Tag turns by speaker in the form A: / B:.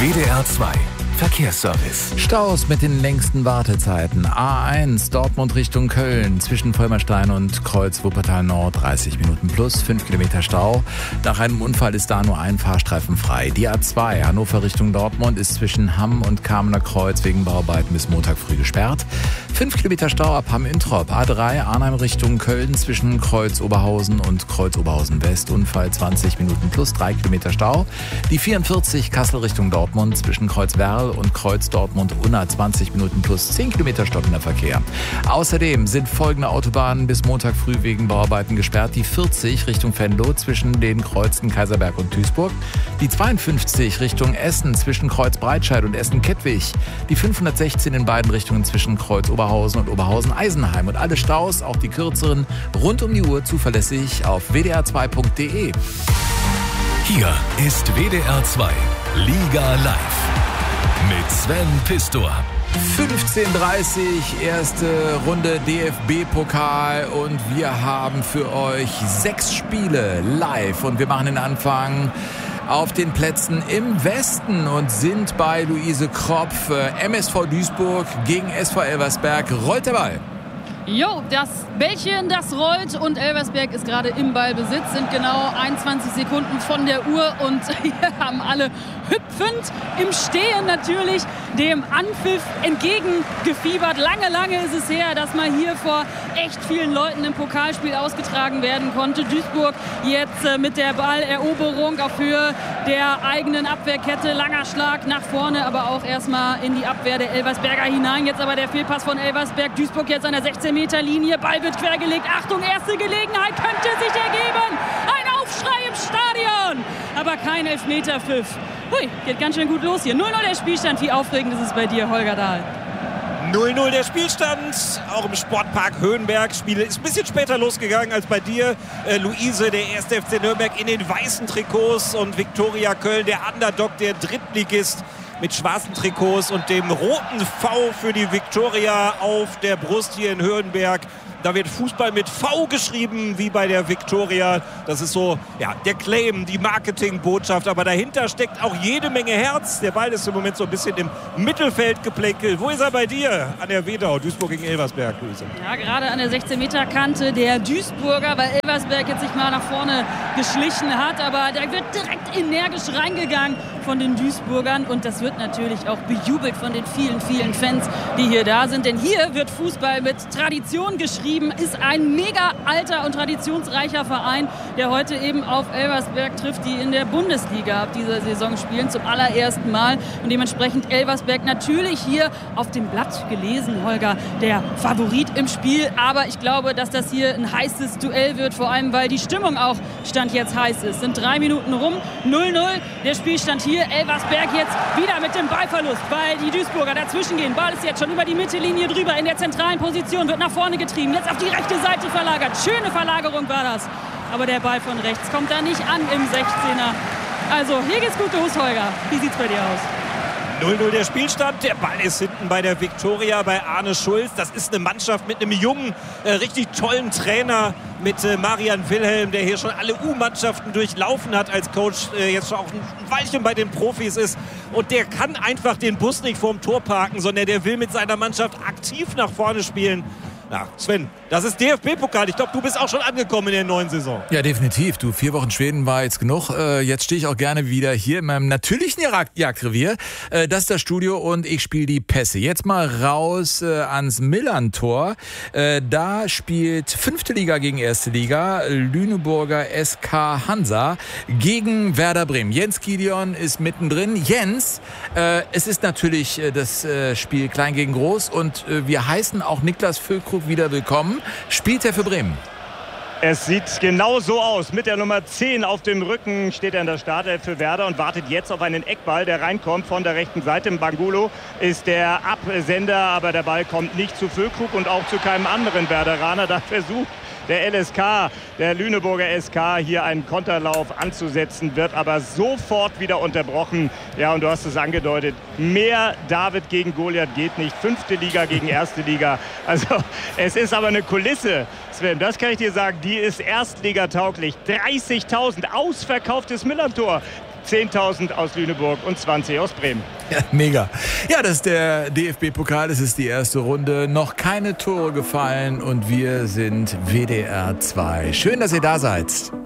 A: WDR 2 Verkehrsservice.
B: Staus mit den längsten Wartezeiten. A1 Dortmund Richtung Köln zwischen Vollmerstein und Kreuz Wuppertal Nord 30 Minuten plus, 5 Kilometer Stau. Nach einem Unfall ist da nur ein Fahrstreifen frei. Die A2 Hannover Richtung Dortmund ist zwischen Hamm und Kamener Kreuz wegen Bauarbeiten bis Montag früh gesperrt. 5 Kilometer Stau ab Hamm-Introp. A3 Arnhem Richtung Köln zwischen Kreuz Oberhausen und Kreuz Oberhausen West. Unfall 20 Minuten plus, 3 Kilometer Stau. Die 44 Kassel Richtung Dortmund zwischen Kreuz Werl und Kreuz Dortmund Unna 20 Minuten plus, 10 Kilometer stockender Verkehr. Außerdem sind folgende Autobahnen bis Montag früh wegen Bauarbeiten gesperrt. Die 40 Richtung Venlo zwischen den Kreuzen Kaiserberg und Duisburg. Die 52 Richtung Essen zwischen Kreuz Breitscheid und Essen-Kettwig. Die 516 in beiden Richtungen zwischen Kreuz Oberhausen und Oberhausen-Eisenheim. Und alle Staus, auch die kürzeren, rund um die Uhr zuverlässig auf wdr2.de.
A: Hier ist WDR 2 Liga Live mit Sven Pistor.
B: 15:30 erste Runde DFB-Pokal und wir haben für euch 6 Spiele live und wir machen den Anfang auf den Plätzen im Westen und sind bei Luise Kropf. MSV Duisburg gegen SV Elversberg. Rollt der Ball.
C: Jo, das Bällchen, das rollt und Elversberg ist gerade im Ballbesitz, sind genau 21 Sekunden von der Uhr und hier haben alle hüpfend im Stehen natürlich dem Anpfiff entgegengefiebert. Lange ist es her, dass mal hier vor echt vielen Leuten im Pokalspiel ausgetragen werden konnte. Duisburg jetzt mit der Balleroberung auf Höhe der eigenen Abwehrkette. Langer Schlag nach vorne, aber auch erstmal in die Abwehr der Elversberger hinein. Jetzt aber der Fehlpass von Elversberg. Duisburg jetzt an der 16-Meter-Linie. Ball wird quergelegt. Achtung, erste Gelegenheit könnte sich ergeben. Ein Aufschrei im Stadion. Aber kein Elfmeterpfiff. Hui, geht ganz schön gut los hier. 0-0 der Spielstand. Wie aufregend ist es bei dir, Holger Dahl?
D: 0-0 der Spielstand, auch im Sportpark Höhenberg. Spiel ist ein bisschen später losgegangen als bei dir. Luise, der 1. FC Nürnberg in den weißen Trikots und Viktoria Köln, der Underdog, der Drittligist mit schwarzen Trikots und dem roten V für die Viktoria auf der Brust hier in Höhenberg. Da wird Fußball mit V geschrieben, wie bei der Viktoria. Das ist so, ja, der Claim, die Marketingbotschaft. Aber dahinter steckt auch jede Menge Herz. Der Ball ist im Moment so ein bisschen im Mittelfeld geplänkelt. Wo ist er bei dir? An der Wedau, Duisburg gegen Elversberg, Luise.
C: Ja, gerade an der 16-Meter-Kante der Duisburger, weil Elversberg jetzt sich mal nach vorne geschlichen hat. Aber da wird direkt energisch reingegangen von den Duisburgern. Und das wird natürlich auch bejubelt von den vielen Fans, die hier da sind. Denn hier wird Fußball mit Tradition geschrieben. Ist ein mega alter und traditionsreicher Verein, der heute eben auf Elversberg trifft, die in der Bundesliga ab dieser Saison spielen, zum allerersten Mal. Und dementsprechend Elversberg natürlich hier auf dem Blatt gelesen, Holger, der Favorit im Spiel. Aber ich glaube, dass das hier ein heißes Duell wird, vor allem, weil die Stimmung auch Stand jetzt heiß ist. Sind 3 Minuten rum, 0-0 der Spielstand hier. Elversberg jetzt wieder mit dem Ballverlust, weil die Duisburger dazwischen gehen. Ball ist jetzt schon über die Mittellinie drüber in der zentralen Position, wird nach vorne getrieben. Jetzt auf die rechte Seite verlagert. Schöne Verlagerung war das. Aber der Ball von rechts kommt da nicht an im 16er. Also hier geht's gut los, Holger. Wie sieht's bei dir aus?
D: 0-0 der Spielstand. Der Ball ist hinten bei der Viktoria, bei Arne Schulz. Das ist eine Mannschaft mit einem jungen, richtig tollen Trainer, mit Marian Wilhelm, der hier schon alle U-Mannschaften durchlaufen hat als Coach, jetzt schon auch ein Weilchen bei den Profis ist. Und der kann einfach den Bus nicht vorm Tor parken, sondern der will mit seiner Mannschaft aktiv nach vorne spielen. Ja, Sven, das ist DFB-Pokal. Ich glaube, du bist auch schon angekommen in der neuen Saison.
B: Ja, definitiv. 4 Wochen Schweden war jetzt genug. Jetzt stehe ich auch gerne wieder hier in meinem natürlichen Jagdrevier. Das ist das Studio und ich spiele die Pässe. Jetzt mal raus ans Millern-Tor. Da spielt 5. Liga gegen 1. Liga. Lüneburger SK Hansa gegen Werder Bremen. Jens Gideon ist mittendrin. Jens, es ist natürlich das Spiel klein gegen groß und wir heißen auch Niklas Füllkrug wieder willkommen. Spielt er für Bremen?
E: Es sieht genau so aus. Mit der Nummer 10 auf dem Rücken steht er in der Startelf für Werder und wartet jetzt auf einen Eckball, der reinkommt von der rechten Seite. Bangulo ist der Absender, aber der Ball kommt nicht zu Füllkrug und auch zu keinem anderen Werderaner. Da versucht der LSK, der Lüneburger SK, hier einen Konterlauf anzusetzen, wird aber sofort wieder unterbrochen. Ja, und du hast es angedeutet, mehr David gegen Goliath geht nicht. 5. Liga gegen 1. Liga. Also es ist aber eine Kulisse, Sven, das kann ich dir sagen, die ist erstligatauglich. 30.000, ausverkauftes Millern-Tor. 10.000 aus Lüneburg und 20 aus Bremen.
B: Ja, mega. Ja, das ist der DFB-Pokal. Es ist die erste Runde. Noch keine Tore gefallen und wir sind WDR 2. Schön, dass ihr da seid.